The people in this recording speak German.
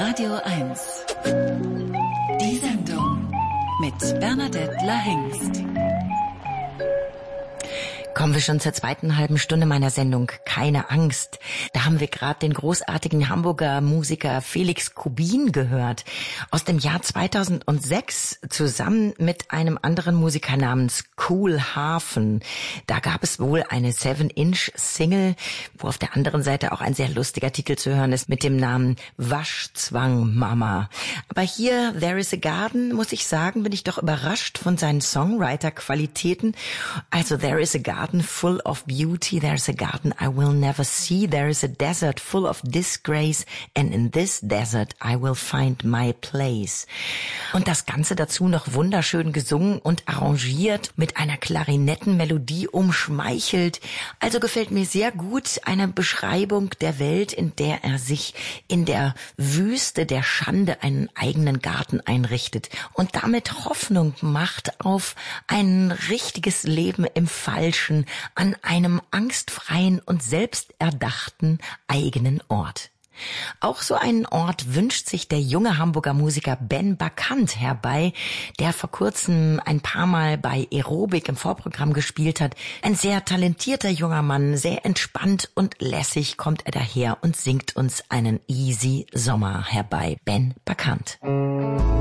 Radio 1. Die Sendung mit Bernadette Lahengst. Kommen wir schon zur zweiten halben Stunde meiner Sendung Keine Angst. Da haben wir gerade den großartigen Hamburger Musiker Felix Kubin gehört. Aus dem Jahr 2006 zusammen mit einem anderen Musiker namens Cool Hafen. Da gab es wohl eine 7-Inch-Single, wo auf der anderen Seite auch ein sehr lustiger Titel zu hören ist mit dem Namen Waschzwang Mama. Aber hier, There is a Garden, muss ich sagen, bin ich doch überrascht von seinen Songwriter-Qualitäten. Also There is a Garden full of beauty, there's a garden I will never see, there is a desert full of disgrace, and in this desert I will find my place. Und das Ganze dazu noch wunderschön gesungen und arrangiert, mit einer Klarinettenmelodie umschmeichelt. Also gefällt mir sehr gut eine Beschreibung der Welt, in der er sich in der Wüste der Schande einen eigenen Garten einrichtet und damit Hoffnung macht auf ein richtiges Leben im Falschen, an einem angstfreien und selbsterdachten eigenen Ort. Auch so einen Ort wünscht sich der junge Hamburger Musiker Ben Bakant herbei, der vor kurzem ein paar Mal bei Aerobic im Vorprogramm gespielt hat. Ein sehr talentierter junger Mann, sehr entspannt und lässig kommt er daher und singt uns einen easy Sommer herbei. Ben Bakant.